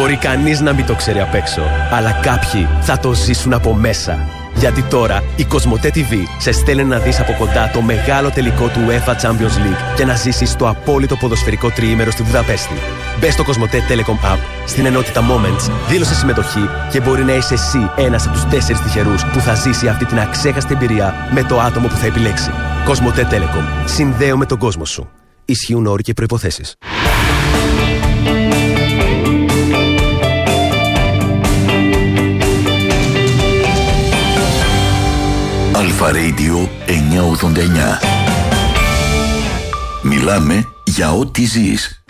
Μπορεί κανείς να μην το ξέρει απ' έξω, αλλά κάποιοι θα το ζήσουν από μέσα. Γιατί τώρα η Κοσμοτέ TV σε στέλνει να δεις από κοντά το μεγάλο τελικό του UEFA Champions League και να ζήσεις το απόλυτο ποδοσφαιρικό τριήμερο στη Βουδαπέστη. Μπες στο Κοσμοτέ Telecom App, στην ενότητα Moments, δήλωσε συμμετοχή και μπορεί να είσαι εσύ ένας από τους 4 τυχερούς που θα ζήσει αυτή την αξέχαστη εμπειρία με το άτομο που θα επιλέξει. Κοσμοτέ Telecom. Συνδέω με τον κόσμο σου. Ισχύουν όροι και προϋποθέσεις. Αλφα Radio 989. Μιλάμε για ό,τι ζεις.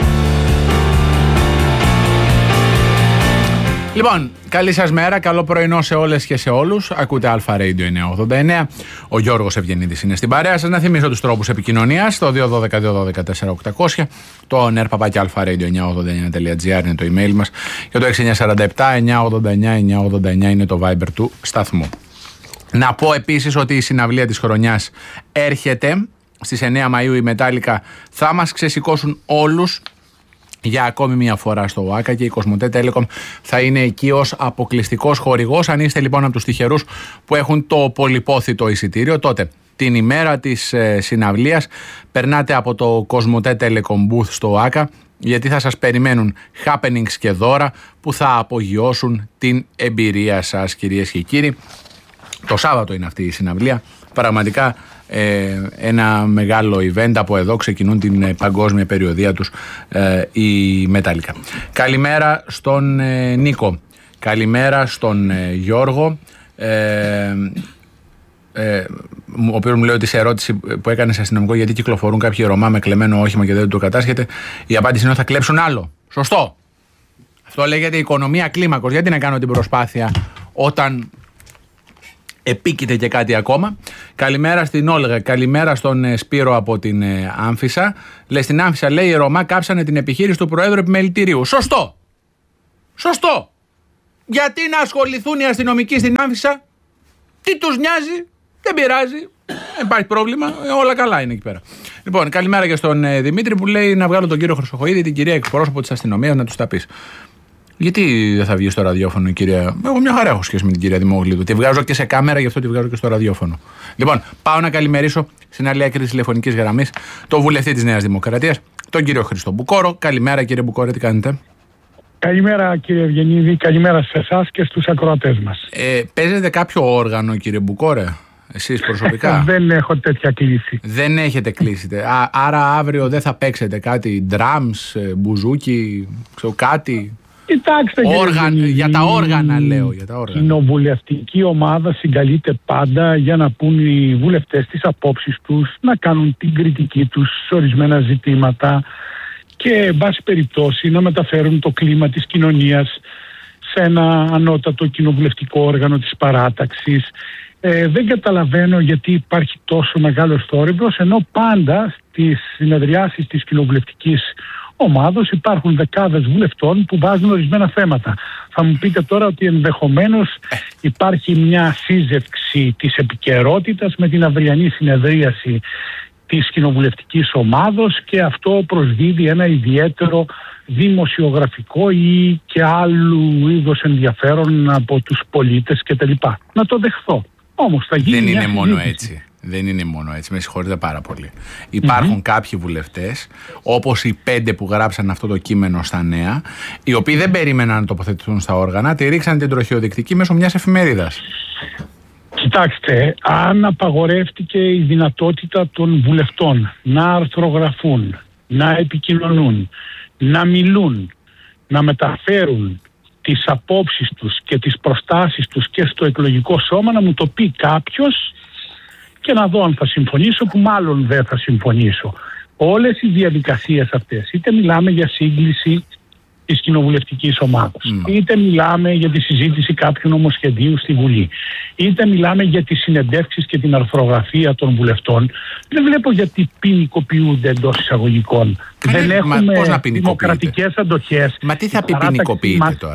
Λοιπόν, καλή σας μέρα, καλό πρωινό σε όλες και σε όλους. Ακούτε Αλφα Radio 989. Ο Γιώργος Ευγενίδης είναι στην παρέα σας. Να θυμίσω τους τρόπους επικοινωνίας. Το 212-212-4800. Το nerpapaki-alpha-radio989.gr είναι το email μας. Και το 6947-989-989 είναι το Viber του σταθμού. Να πω επίσης ότι η συναυλία της χρονιάς έρχεται. Στις 9 Μαΐου η Metallica θα μας ξεσηκώσουν όλους για ακόμη μια φορά στο ΟΑΚΑ και η Κοσμοτέ Telecom θα είναι εκεί ως αποκλειστικός χορηγός. Αν είστε λοιπόν από τους τυχερούς που έχουν το πολυπόθητο εισιτήριο, τότε την ημέρα της συναυλίας περνάτε από το Κοσμοτέ Telecom Booth στο ΟΑΚΑ, γιατί θα σας περιμένουν happenings και δώρα που θα απογειώσουν την εμπειρία σας, κυρίες και κύριοι. Το Σάββατο είναι αυτή η συναυλία. Πραγματικά ένα μεγάλο event. Από εδώ ξεκινούν την παγκόσμια περιοδεία τους η Metallica. Καλημέρα στον Νίκο. Καλημέρα στον Γιώργο, ο οποίος μου λέει ότι σε ερώτηση που έκανε σε αστυνομικό γιατί κυκλοφορούν κάποιοι Ρωμά με κλεμμένο όχημα και δεν το κατάσχεται, η απάντηση είναι ότι θα κλέψουν άλλο. Σωστό. Αυτό λέγεται οικονομία κλίμακος. Γιατί να κάνω την προσπάθεια όταν επίκειται και κάτι ακόμα. Καλημέρα στην Όλγα, καλημέρα στον Σπύρο από την Άμφισσα. Λέει στην Άμφισσα, λέει, οι Ρωμά κάψανε την επιχείρηση του Προέδρου Επιμελητηρίου. Σωστό! Σωστό! Γιατί να ασχοληθούν οι αστυνομικοί στην Άμφισσα? Τι τους νοιάζει? Δεν πειράζει. Δεν υπάρχει πρόβλημα. Όλα καλά είναι εκεί πέρα. Λοιπόν, καλημέρα και στον Δημήτρη που λέει να βγάλω τον κύριο Χρυσοχοΐδη, την κυρία εκπρόσωπο της αστυνομίας, να τους τα πεις. Γιατί δεν θα βγει στο ραδιόφωνο η κυρία? Εγώ μια χαρά έχω σχέση με την κυρία Δημόγληδου. Τη βγάζω και σε κάμερα, γι' αυτό τη βγάζω και στο ραδιόφωνο. Λοιπόν, πάω να καλημερίσω στην άλλη άκρη της τηλεφωνικής γραμμής τον βουλευτή της Νέας Δημοκρατίας, τον κύριο Χρήστο Μπουκόρο. Καλημέρα, κύριε Μπουκόρο, τι κάνετε? Καλημέρα, κύριε Ευγενίδη, καλημέρα σε εσάς και στους ακροατές μας. Παίζετε κάποιο όργανο, κύριε Μπουκόρε, εσείς προσωπικά? Δεν έχω τέτοια κλίση. Δεν έχετε κλείσει. Άρα αύριο δεν θα παίξετε κάτι, drums, μπουζούκι, κάτι? Κοιτάξτε, για τα όργανα λέω. Η κοινοβουλευτική ομάδα συγκαλείται πάντα για να πούν οι βουλευτές τις απόψεις τους, να κάνουν την κριτική τους σε ορισμένα ζητήματα και, εν πάση περιπτώσει, να μεταφέρουν το κλίμα της κοινωνίας σε ένα ανώτατο κοινοβουλευτικό όργανο της παράταξης. Δεν καταλαβαίνω γιατί υπάρχει τόσο μεγάλος θόρυβος, ενώ πάντα στις συνεδριάσεις της κοινοβουλευτικής ομάδος υπάρχουν δεκάδες βουλευτών που βάζουν ορισμένα θέματα. Θα μου πείτε τώρα ότι ενδεχομένως υπάρχει μια σύζευξη της επικαιρότητας με την αυριανή συνεδρίαση της κοινοβουλευτικής ομάδος και αυτό προσδίδει ένα ιδιαίτερο δημοσιογραφικό ή και άλλου είδους ενδιαφέρον από τους πολίτες κτλ. Να το δεχθώ. Όμως θα γίνει. Δεν είναι μόνο έτσι. Δεν είναι μόνο έτσι, με συγχωρείτε πάρα πολύ. Υπάρχουν κάποιοι βουλευτές, όπως οι 5 που γράψαν αυτό το κείμενο στα Νέα, οι οποίοι δεν περίμεναν να τοποθετηθούν στα όργανα, τη ρίξαν την τροχιοδεικτική μέσω μιας εφημερίδας. Κοιτάξτε, αν απαγορεύτηκε η δυνατότητα των βουλευτών να αρθρογραφούν, να επικοινωνούν, να μιλούν, να μεταφέρουν τις απόψεις τους και τις προστάσεις τους και στο εκλογικό σώμα, να μου το πει κάποιος και να δω αν θα συμφωνήσω, που μάλλον δεν θα συμφωνήσω. Όλες οι διαδικασίες αυτές, είτε μιλάμε για σύγκληση της κοινοβουλευτικής ομάδας, είτε μιλάμε για τη συζήτηση κάποιου νομοσχεδίου στη Βουλή, είτε μιλάμε για τις συνεντεύξεις και την αρθρογραφία των βουλευτών, δεν βλέπω γιατί ποινικοποιούνται εντός εισαγωγικών. Δεν έχουμε δημοκρατικές αντοχές. Μα τι θα πει ποινικοποιείται τώρα?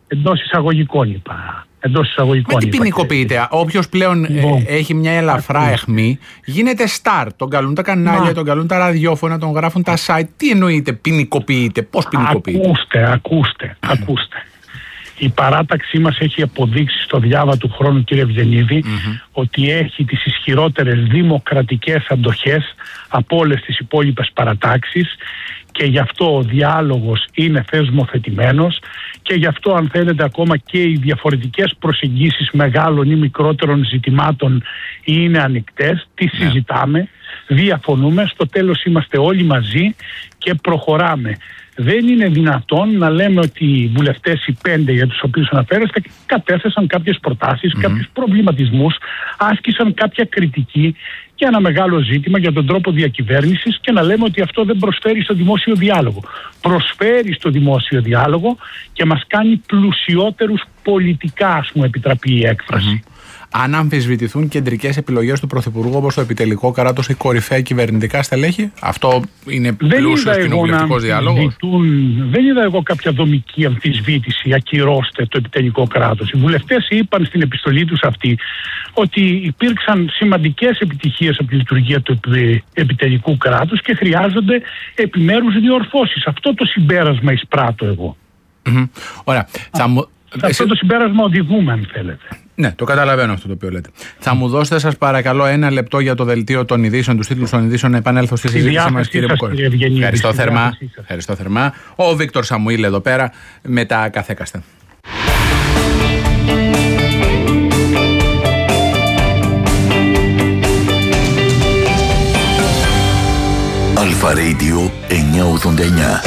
Εντός εισαγωγικών είπα. Με τι ποινικοποιείται? Όποιος πλέον έχει μια ελαφρά αιχμή γίνεται star. Τον καλούν τα κανάλια, τον καλούν τα ραδιόφωνα, τον γράφουν τα site. Τι εννοείται ποινικοποιείται? Πώς ποινικοποιείται? Ακούστε. Η παράταξή μας έχει αποδείξει στο διάβα του χρόνου, κύριε Ευγενίδη, ότι έχει τις ισχυρότερες δημοκρατικές αντοχές από όλες τις υπόλοιπες παρατάξεις, και γι' αυτό ο διάλογος είναι θεσμοθετημένος, και γι' αυτό, αν θέλετε, ακόμα και οι διαφορετικές προσεγγίσεις μεγάλων ή μικρότερων ζητημάτων είναι ανοιχτές, τις συζητάμε, διαφωνούμε, στο τέλος είμαστε όλοι μαζί και προχωράμε. Δεν είναι δυνατόν να λέμε ότι οι βουλευτές οι 5 για τους οποίους αναφέρεστε κατέθεσαν κάποιες προτάσεις, κάποιους προβληματισμούς, άσκησαν κάποια κριτική για ένα μεγάλο ζήτημα, για τον τρόπο διακυβέρνησης, και να λέμε ότι αυτό δεν προσφέρει στο δημόσιο διάλογο. Προσφέρει στο δημόσιο διάλογο και μας κάνει πλουσιότερους πολιτικά, ας μου επιτραπεί η έκφραση. Αν αμφισβητηθούν κεντρικές επιλογές του Πρωθυπουργού, όπως το επιτελικό κράτος ή κορυφαία κυβερνητικά στελέχη, αυτό είναι πλούσιος κοινοβουλευτικός διάλογος? Δεν είδα εγώ κάποια δομική αμφισβήτηση, ακυρώστε το επιτελικό κράτος. Οι βουλευτές είπαν στην επιστολή τους αυτή ότι υπήρξαν σημαντικές επιτυχίες από τη λειτουργία του επιτελικού κράτους και χρειάζονται επιμέρους διορθώσεις. Αυτό το συμπέρασμα εισπράττω εγώ. Ωραία. Αυτό το συμπέρασμα οδηγούμε, αν θέλετε. Ναι, το καταλαβαίνω αυτό το οποίο λέτε. Θα μου δώσετε, σας παρακαλώ, 1 λεπτό για το δελτίο των ειδήσεων, τους τίτλους των ειδήσεων, να επανέλθω στη συζήτηση μας, κύριε Μπουκόρη. Ευχαριστώ θερμά. Ο Βίκτορ Σαμουήλ εδώ πέρα με τα καθέκαστα. Αλφα Radio 989.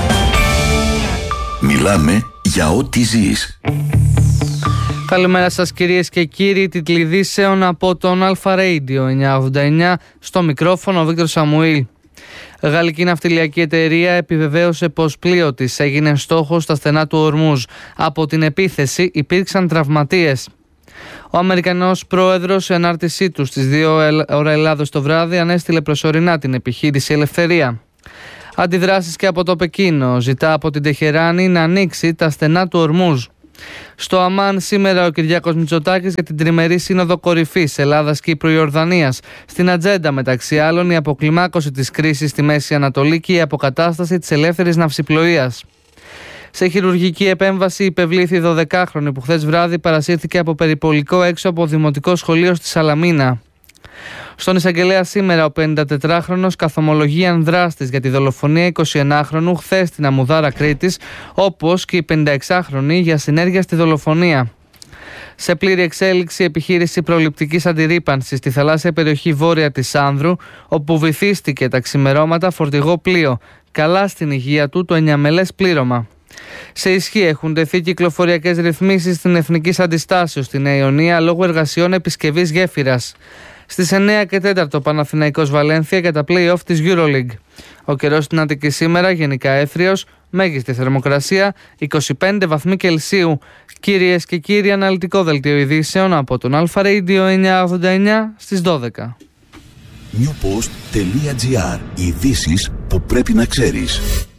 Μιλάμε για ό,τι ζεις. Καλημέρα σας, κυρίες και κύριοι. Τίτλοι ειδήσεων από τον Αλφα Radio 989. Στο μικρόφωνο ο Βίκτορ Σαμουήλ. Γαλλική ναυτιλιακή εταιρεία επιβεβαίωσε πως πλοίο της έγινε στόχος στα στενά του Ορμούζ. Από την επίθεση υπήρξαν τραυματίες. Ο Αμερικανός πρόεδρος σε ανάρτησή του στις 2 ώρα Ελλάδος το βράδυ ανέστειλε προσωρινά την επιχείρηση Ελευθερία. Αντιδράσεις και από το Πεκίνο. Ζητά από την Τεχεράνη να ανοίξει τα στενά του Ορμούζ. Στο Αμάν σήμερα ο Κυριάκος Μητσοτάκης για την τριμερή σύνοδο κορυφής Ελλάδας-Κύπρου-Ιορδανίας. Στην ατζέντα μεταξύ άλλων η αποκλιμάκωση της κρίσης στη Μέση Ανατολή και η αποκατάσταση της ελεύθερης ναυσιπλοείας. Σε χειρουργική επέμβαση υπευλήθη 12χρονη που χθες βράδυ παρασύρθηκε από περιπολικό έξω από δημοτικό σχολείο στη Σαλαμίνα. Στον εισαγγελέα σήμερα ο 54χρονος καθομολογεί ανδράστης για τη δολοφονία 21χρονου χθες στην Αμμουδάρα Κρήτης, όπως και η 56χρονη για συνέργεια στη δολοφονία. Σε πλήρη εξέλιξη επιχείρηση προληπτικής αντιρρύπανσης στη θαλάσσια περιοχή βόρεια της Άνδρου, όπου βυθίστηκε τα ξημερώματα φορτηγό πλοίο. Καλά στην υγεία του το 9μελές πλήρωμα. Σε ισχύ έχουν τεθεί κυκλοφοριακές ρυθμίσεις στην Εθνικής Αντιστάσεως στη Νέα Ιωνία λόγω εργασιών επισκευής γέφυρας. Στις 9 και 4 Παναθηναϊκός Βαλένθια για τα play-off της EuroLeague. Ο καιρός στην Αττική σήμερα γενικά έθριος, μέγιστη θερμοκρασία 25 βαθμοί Κελσίου. Κυρίες και κύριοι, αναλυτικό δελτίο ειδήσεων από τον Αλφα Radio 989 στις 12. Newpost.gr. Ειδήσεις που πρέπει να ξέρεις.